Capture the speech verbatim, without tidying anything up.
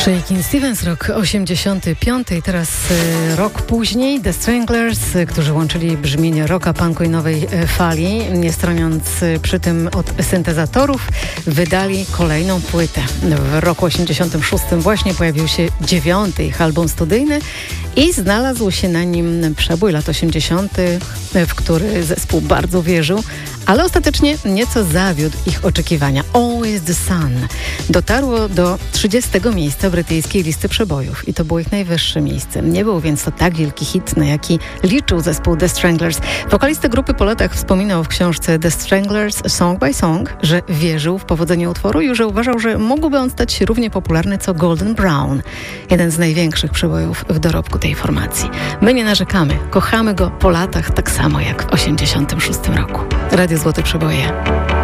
Shakin' Stevens, rok osiemdziesiąty piąty, teraz y, rok później The Stranglers, y, którzy łączyli brzmienie rocka, punku i nowej y, fali, nie stroniąc y, przy tym od syntezatorów, wydali kolejną płytę. W roku osiemdziesiątym szóstym właśnie pojawił się dziewiąty ich album studyjny i znalazł się na nim przebój lat osiemdziesiątych, w który zespół bardzo wierzył, ale ostatecznie nieco zawiódł ich oczekiwania. Always the Sun dotarło do trzydziestego miejsca brytyjskiej listy przebojów i to było ich najwyższe miejsce. Nie był więc to tak wielki hit, na jaki liczył zespół The Stranglers. Wokalista grupy po latach wspominał w książce The Stranglers Song by Song, że wierzył w powodzenie utworu i że uważał, że mógłby on stać się równie popularny co Golden Brown, jeden z największych przebojów w dorobku tej formacji. My nie narzekamy, kochamy go po latach tak samo jak w osiemdziesiątym szóstym roku. Radio Złote Przeboje.